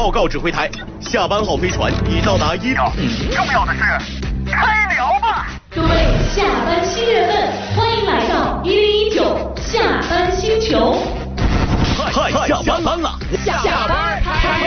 报告指挥台，下班号飞船已到达1。 重要的是，开聊吧！ 各位下班新人